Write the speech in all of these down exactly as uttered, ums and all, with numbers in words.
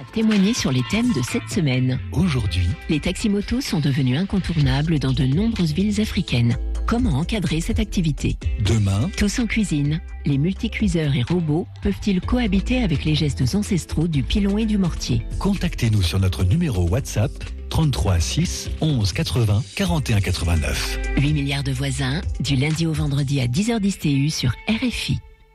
pour témoigner sur les thèmes de cette semaine. Aujourd'hui, les taxis-motos sont devenus incontournables dans de nombreuses villes africaines. Comment encadrer cette activité ? Demain, tous en cuisine. Les multicuiseurs et robots peuvent-ils cohabiter avec les gestes ancestraux du pilon et du mortier ? Contactez-nous sur notre numéro WhatsApp trente-trois six onze quatre-vingts quarante et un quatre-vingt-neuf. huit milliards de voisins, du lundi au vendredi à dix heures dix T U sur R F I.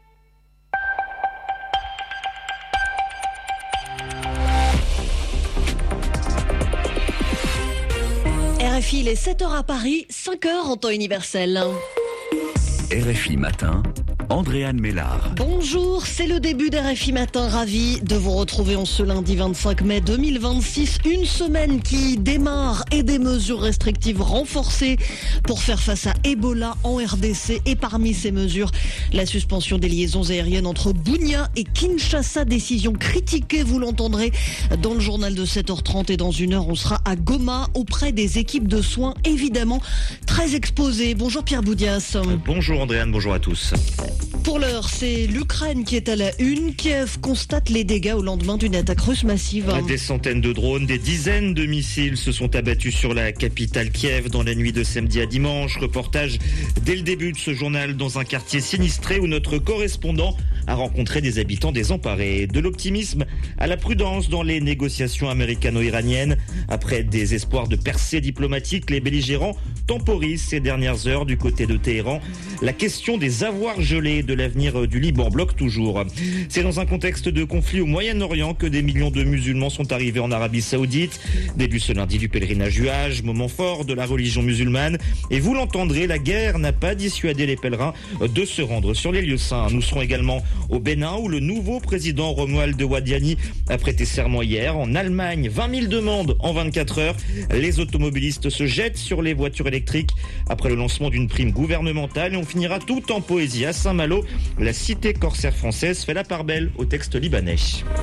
R F I, il est sept heures à Paris, cinq heures en temps universel. R F I Matin, Andréane Mélard. Bonjour, c'est le début d'R F I Matin, ravi de vous retrouver en ce lundi vingt-cinq mai deux mille vingt-six. Une semaine qui démarre et des mesures restrictives renforcées pour faire face à Ebola en R D C. Et parmi ces mesures, la suspension des liaisons aériennes entre Bunia et Kinshasa, décision critiquée, vous l'entendrez dans le journal de sept heures trente. Et dans une heure, on sera à Goma auprès des équipes de soins, évidemment très exposées. Bonjour Pierre Boudias. Bonjour Andréane, bonjour à tous. Pour l'heure, c'est l'Ukraine qui est à la une. Kiev constate les dégâts au lendemain d'une attaque russe massive. Des centaines de drones, des dizaines de missiles se sont abattus sur la capitale Kiev dans la nuit de samedi à dimanche. Reportage dès le début de ce journal dans un quartier sinistré où notre correspondant a rencontré des habitants désemparés. De l'optimisme à la prudence dans les négociations américano-iraniennes. Après des espoirs de percée diplomatique, les belligérants temporisent ces dernières heures du côté de Téhéran. La question des avoirs gelés de l'avenir du Liban bloque toujours. C'est dans un contexte de conflit au Moyen-Orient que des millions de musulmans sont arrivés en Arabie Saoudite. Début ce lundi du pèlerinage du Hajj, moment fort de la religion musulmane. Et vous l'entendrez, la guerre n'a pas dissuadé les pèlerins de se rendre sur les lieux saints. Nous serons également au Bénin où le nouveau président Romuald Wadiani a prêté serment hier. En Allemagne, vingt mille demandes en vingt-quatre heures. Les automobilistes se jettent sur les voitures électriques après le lancement d'une prime gouvernementale. Et on finira tout en poésie à Saint-Malo. La cité corsaire française fait la part belle au texte libanais.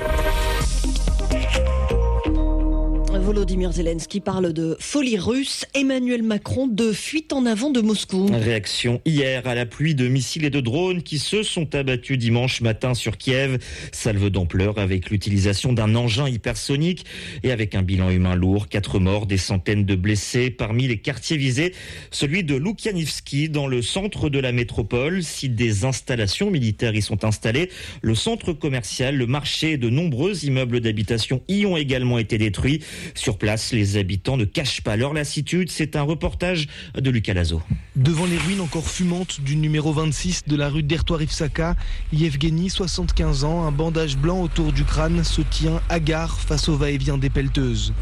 Volodymyr Zelensky parle de folie russe, Emmanuel Macron de fuite en avant de Moscou. Réaction hier à la pluie de missiles et de drones qui se sont abattus dimanche matin sur Kiev. Salve d'ampleur avec l'utilisation d'un engin hypersonique et avec un bilan humain lourd. Quatre morts, des centaines de blessés. Parmi les quartiers visés, celui de Loukianivski dans le centre de la métropole. Si des installations militaires y sont installées, le centre commercial, le marché et de nombreux immeubles d'habitation y ont également été détruits. Sur place, les habitants ne cachent pas leur lassitude. C'est un reportage de Lucas Lazo. Devant les ruines encore fumantes du numéro vingt-six de la rue d'Ertoire-Ivsaka, Yevgeny, soixante-quinze ans, un bandage blanc autour du crâne, se tient hagard face au va-et-vient des pelleteuses.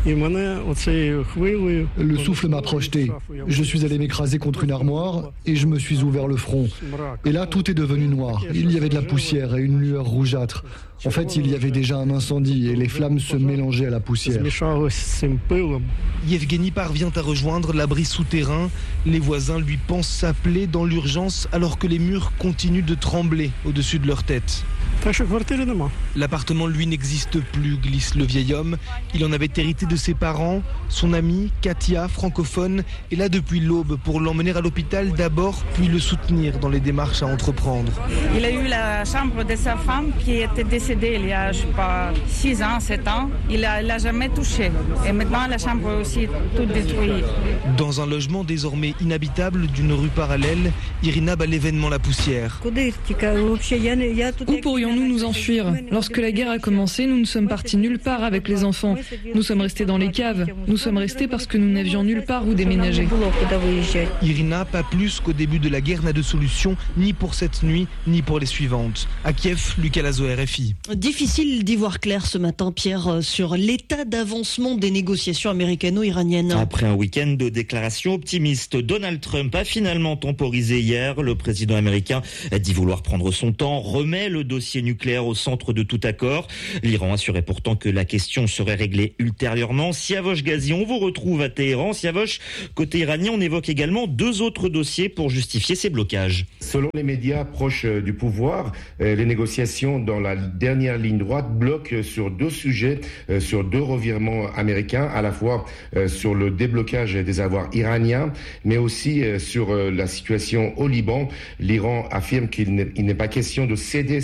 Le souffle m'a projeté. Je suis allé m'écraser contre une armoire et je me suis ouvert le front. Et là, tout est devenu noir. Il y avait de la poussière et une lueur rougeâtre. En fait, il y avait déjà un incendie et les flammes se mélangeaient à la poussière. Yevgeny parvient à rejoindre l'abri souterrain. Les voisins lui pensent s'appeler dans l'urgence alors que les murs continuent de trembler au-dessus de leur tête. L'appartement, lui, n'existe plus, glisse le vieil homme. Il en avait hérité de ses parents. Son amie, Katia, francophone, est là depuis l'aube pour l'emmener à l'hôpital d'abord, puis le soutenir dans les démarches à entreprendre. Il a eu la chambre de sa femme qui était décédée il y a, je sais pas, six ans, sept ans. Il ne l'a jamais touchée. Et maintenant, la chambre aussi toute détruite. Dans un logement désormais inhabitable d'une rue parallèle, Irina bat l'événement la poussière. Où pourrions-nous nous enfuir ? Lorsque la guerre a commencé, nous ne sommes partis nulle part avec les enfants. Nous sommes restés dans les caves. Nous sommes restés parce que nous n'avions nulle part où déménager. Irina, pas plus qu'au début de la guerre, n'a de solution ni pour cette nuit, ni pour les suivantes. À Kiev, Lucas Lazo, R F I. Difficile d'y voir clair ce matin, Pierre, sur l'état d'avancement des négociations américano-iraniennes. Après un week-end de déclarations optimistes, Donald Trump a finalement temporisé hier. Le président américain a dit vouloir prendre son temps, remet le dossier nucléaire au centre de tout accord. L'Iran assurait pourtant que la question serait réglée ultérieurement. Siavosh Ghazi, on vous retrouve à Téhéran. Siavosh, côté iranien, on évoque également deux autres dossiers pour justifier ces blocages. Selon les médias proches du pouvoir, les négociations dans la dernière ligne droite bloquent sur deux sujets, sur deux revirements américains, à la fois sur le déblocage des avoirs iraniens, mais aussi sur la situation au Liban. L'Iran affirme qu'il n'est pas question de céder sur ces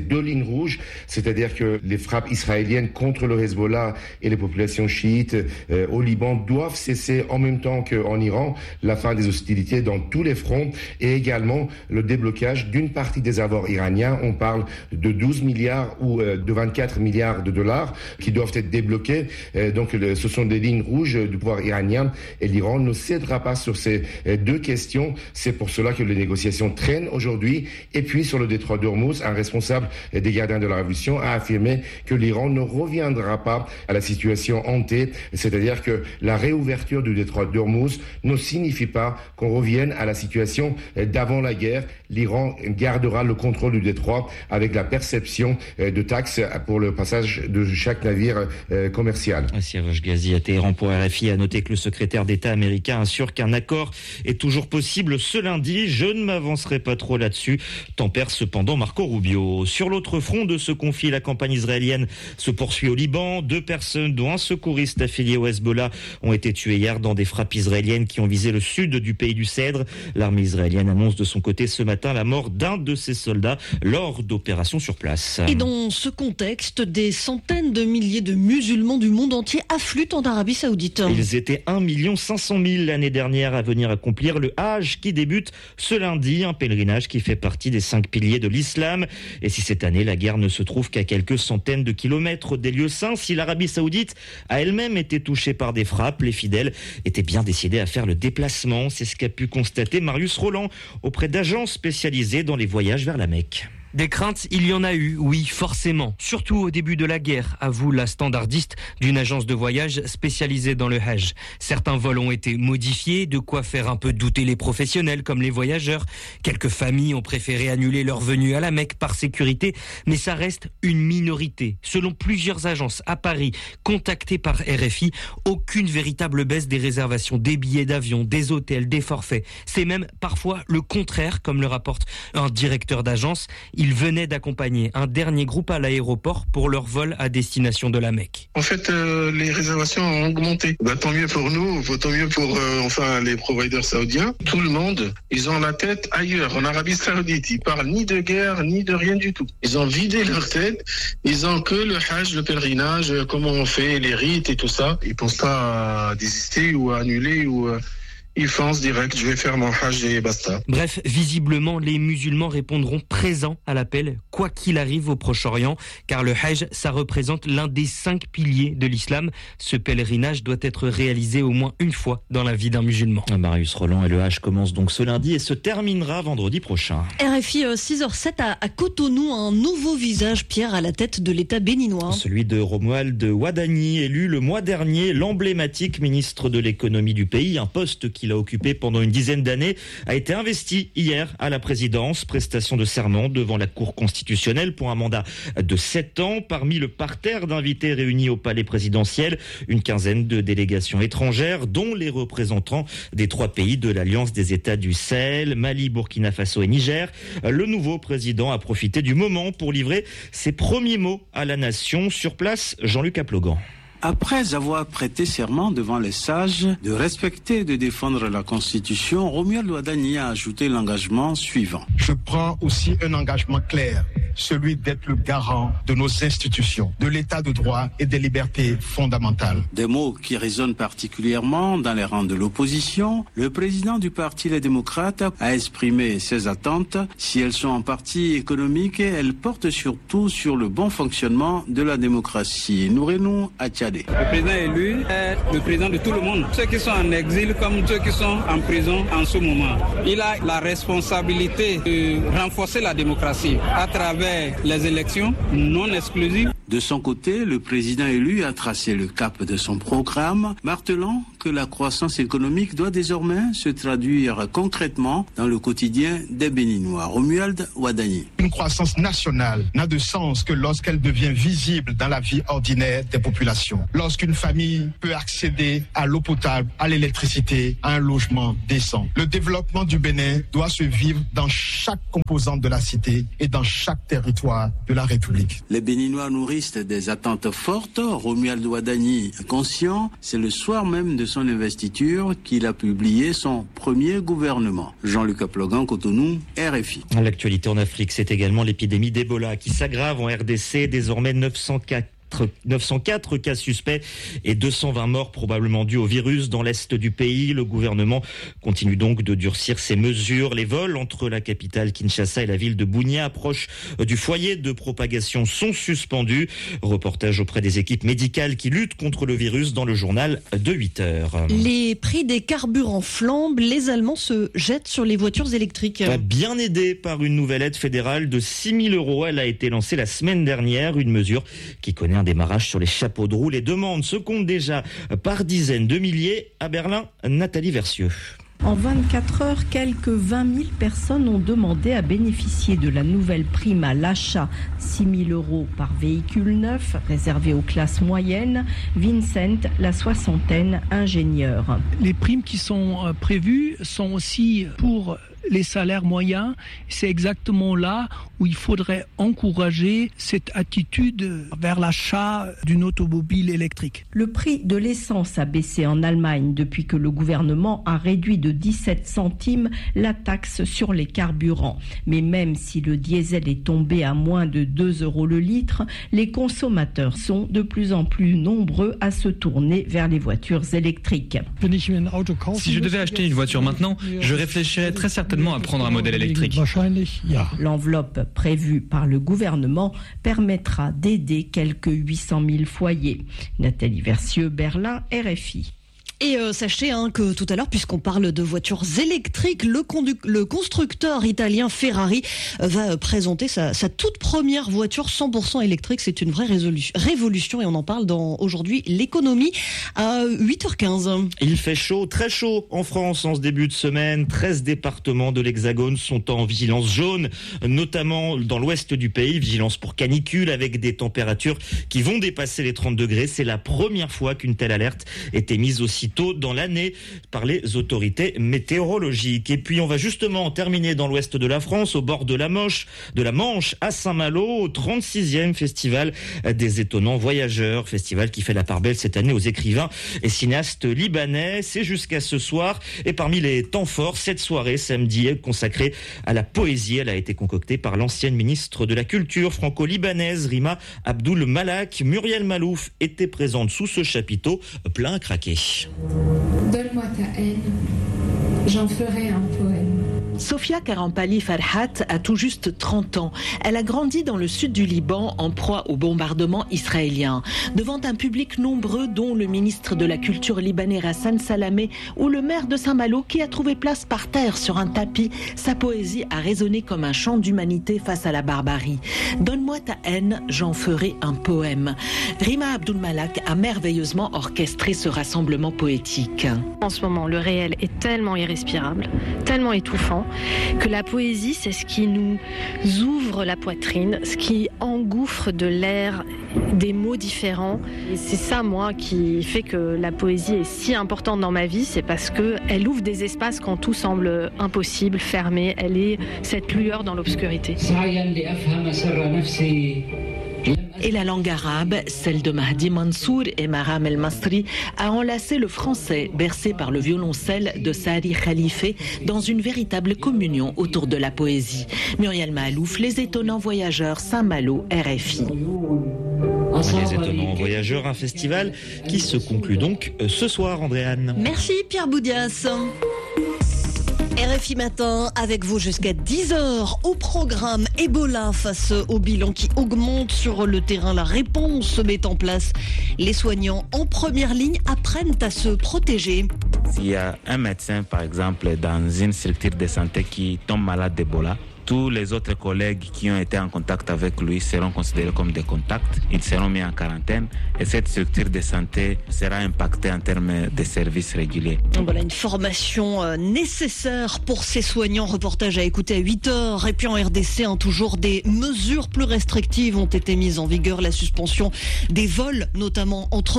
deux lignes rouges, c'est-à-dire que les frappes israéliennes contre le Hezbollah et les populations chiites euh, au Liban doivent cesser en même temps qu'en Iran, la fin des hostilités dans tous les fronts et également le déblocage d'une partie des avoirs iraniens. On parle de douze milliards ou euh, de vingt-quatre milliards de dollars qui doivent être débloqués. Euh, donc le, ce sont des lignes rouges du pouvoir iranien et l'Iran ne cédera pas sur ces euh, deux questions. C'est pour cela que les négociations traînent aujourd'hui. Et puis sur le détroit d'Ormuz, un responsable des gardiens de la révolution a affirmé que l'Iran ne reviendra pas à la situation hantée, c'est-à-dire que la réouverture du détroit d'Ormuz ne signifie pas qu'on revienne à la situation d'avant la guerre. L'Iran gardera le contrôle du détroit avec la perception de taxes pour le passage de chaque navire commercial. Siraj Ghazi à Téhéran pour R F I a noté que le secrétaire d'État américain assure qu'un accord est toujours possible ce lundi. Je ne m'avancerai pas trop là-dessus, tempère cependant Marco Rubio. Sur l'autre front de ce conflit, la campagne israélienne se poursuit au Liban. Deux personnes, dont un secouriste affilié au Hezbollah, ont été tuées hier dans des frappes israéliennes qui ont visé le sud du pays du Cèdre. L'armée israélienne annonce de son côté ce matin la mort d'un de ses soldats lors d'opérations sur place. Et dans ce contexte, des centaines de milliers de musulmans du monde entier affluent en Arabie Saoudite. Ils étaient un million cinq cent mille l'année dernière à venir accomplir le Hajj qui débute ce lundi, un pèlerinage qui fait partie des cinq piliers de l'islam. Et si cette année la guerre ne se trouve qu'à quelques centaines de kilomètres des lieux saints, si l'Arabie Saoudite a elle-même été touchée par des frappes, les fidèles étaient bien décidés à faire le déplacement. C'est ce qu'a pu constater Marius Roland auprès d'agences spécialisées dans les voyages vers la Mecque. Des craintes, il y en a eu, oui, forcément. Surtout au début de la guerre, avoue la standardiste d'une agence de voyage spécialisée dans le Hajj. Certains vols ont été modifiés, de quoi faire un peu douter les professionnels comme les voyageurs. Quelques familles ont préféré annuler leur venue à la Mecque par sécurité, mais ça reste une minorité. Selon plusieurs agences à Paris, contactées par R F I, aucune véritable baisse des réservations, des billets d'avion, des hôtels, des forfaits. C'est même parfois le contraire, comme le rapporte un directeur d'agence. Ils venaient d'accompagner un dernier groupe à l'aéroport pour leur vol à destination de la Mecque. En fait, euh, les réservations ont augmenté. Bah, tant mieux pour nous, tant mieux pour euh, enfin les providers saoudiens. Tout le monde, ils ont la tête ailleurs, en Arabie Saoudite. Ils parlent ni de guerre, ni de rien du tout. Ils ont vidé leur tête. Ils ont que le Hajj, le pèlerinage, comment on fait, les rites et tout ça. Ils pensent pas à désister ou à annuler ou... Euh, Ils foncent direct, je vais faire mon Hajj et basta. Bref, visiblement, les musulmans répondront présents à l'appel, quoi qu'il arrive au Proche-Orient, car le Hajj, ça représente l'un des cinq piliers de l'islam. Ce pèlerinage doit être réalisé au moins une fois dans la vie d'un musulman. Marius Roland, et le Hajj commence donc ce lundi et se terminera vendredi prochain. R F I six heures sept à, à Cotonou, un nouveau visage, Pierre, à la tête de l'État béninois. Celui de Romuald Wadani, élu le mois dernier l'emblématique ministre de l'économie du pays, un poste qui qu'il a occupé pendant une dizaine d'années, a été investi hier à la présidence. Prestation de serment devant la Cour constitutionnelle pour un mandat de sept ans. Parmi le parterre d'invités réunis au palais présidentiel, une quinzaine de délégations étrangères, dont les représentants des trois pays de l'Alliance des États du Sahel, Mali, Burkina Faso et Niger. Le nouveau président a profité du moment pour livrer ses premiers mots à la nation. Sur place, Jean-Luc Aplogan. Après avoir prêté serment devant les sages de respecter et de défendre la Constitution, Romuald Wadani a ajouté l'engagement suivant. Je prends aussi un engagement clair, celui d'être le garant de nos institutions, de l'état de droit et des libertés fondamentales. Des mots qui résonnent particulièrement dans les rangs de l'opposition. Le président du Parti Les Démocrates a exprimé ses attentes. Si elles sont en partie économiques, elles portent surtout sur le bon fonctionnement de la démocratie. Nourenou Attiadé. Le président élu est le président de tout le monde. Ceux qui sont en exil comme ceux qui sont en prison en ce moment. Il a la responsabilité de renforcer la démocratie à travers les élections non exclusives. De son côté, le président élu a tracé le cap de son programme, martelant que la croissance économique doit désormais se traduire concrètement dans le quotidien des Béninois. Romuald Wadani. Une croissance nationale n'a de sens que lorsqu'elle devient visible dans la vie ordinaire des populations. lorsqu'une famille peut accéder à l'eau potable, à l'électricité, à un logement décent. Le développement du Bénin doit se vivre dans chaque composante de la cité et dans chaque territoire de la République. Les Béninois nourrissent des attentes fortes. Romuald Ouadani, conscient, c'est le soir même de son investiture qu'il a publié son premier gouvernement. Jean-Luc Aplogan, Cotonou, R F I. L'actualité en Afrique, c'est également l'épidémie d'Ebola qui s'aggrave en R D C, désormais neuf cent quatre neuf cent quatre cas suspects et deux cent vingt morts probablement dus au virus dans l'est du pays. Le gouvernement continue donc de durcir ses mesures. Les vols entre la capitale Kinshasa et la ville de Bunia, approche du foyer de propagation, sont suspendus. Reportage auprès des équipes médicales qui luttent contre le virus dans le journal de huit heures. Les prix des carburants flambent. Les Allemands se jettent sur les voitures électriques. Bien aidée par une nouvelle aide fédérale de six mille euros. Elle a été lancée la semaine dernière. Une mesure qui connaît un démarrage sur les chapeaux de roue. Les demandes se comptent déjà par dizaines de milliers. À Berlin, Nathalie Versieux. En vingt-quatre heures, quelques vingt mille personnes ont demandé à bénéficier de la nouvelle prime à l'achat, six mille euros par véhicule neuf, réservé aux classes moyennes. Vincent, la soixantaine, ingénieur. Les primes qui sont prévues sont aussi pour les salaires moyens. C'est exactement là où il faudrait encourager cette attitude vers l'achat d'une automobile électrique. Le prix de l'essence a baissé en Allemagne depuis que le gouvernement a réduit de dix-sept centimes la taxe sur les carburants. Mais même si le diesel est tombé à moins de deux euros le litre, les consommateurs sont de plus en plus nombreux à se tourner vers les voitures électriques. Si je devais acheter une voiture maintenant, je réfléchirais très certainement à prendre un modèle électrique. L'enveloppe prévue par le gouvernement permettra d'aider quelques huit cent mille foyers. Nathalie Versieux, Berlin, R F I. Et euh, sachez hein, que tout à l'heure, puisqu'on parle de voitures électriques, le, condu- le constructeur italien Ferrari euh, va euh, présenter sa, sa toute première voiture cent pour cent électrique. C'est une vraie résolu- révolution et on en parle dans aujourd'hui l'économie à huit heures quinze. Il fait chaud, très chaud en France en ce début de semaine. treize départements de l'Hexagone sont en vigilance jaune, notamment dans l'ouest du pays. Vigilance pour canicule avec des températures qui vont dépasser les trente degrés. C'est la première fois qu'une telle alerte est émise aussi tôt dans l'année par les autorités météorologiques. Et puis on va justement terminer dans l'ouest de la France, au bord de la Manche, de la Manche à Saint-Malo, au trente-sixième festival des étonnants voyageurs, festival qui fait la part belle cette année aux écrivains et cinéastes libanais. C'est jusqu'à ce soir et parmi les temps forts, cette soirée samedi est consacrée à la poésie. Elle a été concoctée par l'ancienne ministre de la Culture franco-libanaise Rima Abdul Malak. Muriel Malouf était présente sous ce chapiteau plein à craquer. Donne-moi ta haine, j'en ferai un poème. Sofia Karampali Farhat a tout juste trente ans. Elle a grandi dans le sud du Liban en proie aux bombardements israéliens. Devant un public nombreux dont le ministre de la Culture libanais Hassan Salamé ou le maire de Saint-Malo qui a trouvé place par terre sur un tapis, sa poésie a résonné comme un chant d'humanité face à la barbarie. Donne-moi ta haine, j'en ferai un poème. Rima Abdul Malak a merveilleusement orchestré ce rassemblement poétique. En ce moment, le réel est tellement irrespirable, tellement étouffant, que la poésie, c'est ce qui nous ouvre la poitrine, ce qui engouffre de l'air, des mots différents. Et c'est ça, moi, qui fait que la poésie est si importante dans ma vie, c'est parce qu'elle ouvre des espaces quand tout semble impossible, fermé. Elle est cette lueur dans l'obscurité. Et la langue arabe, celle de Mahdi Mansour et Maram El Masri, a enlacé le français, bercé par le violoncelle de Sari Khalife, dans une véritable communion autour de la poésie. Muriel Malouf, Les Étonnants Voyageurs, Saint-Malo, R F I. Les Étonnants Voyageurs, un festival qui se conclut donc ce soir, Andréane. Merci Pierre Boudias. R F I Matin avec vous jusqu'à dix heures au programme Ebola face au bilan qui augmente sur le terrain. La réponse se met en place. Les soignants en première ligne apprennent à se protéger. S'il y a un médecin par exemple dans une structure de santé qui tombe malade d'Ebola, tous les autres collègues qui ont été en contact avec lui seront considérés comme des contacts. Ils seront mis en quarantaine et cette structure de santé sera impactée en termes de services réguliers. Voilà une formation nécessaire pour ces soignants. Reportage à écouter à huit heures. Et puis en R D C, hein, toujours des mesures plus restrictives ont été mises en vigueur. La suspension des vols, notamment entre